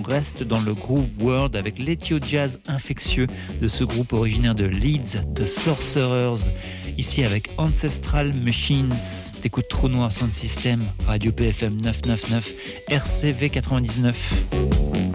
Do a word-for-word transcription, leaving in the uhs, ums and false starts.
reste dans le groove world avec l'ethio jazz infectieux de ce groupe originaire de Leeds, The Sorcerers, ici avec Ancestral Machines. T'écoutes Trou Noir Sound System, Radio P F M neuf cent quatre-vingt-dix-neuf, R C V quatre-vingt-dix-neuf.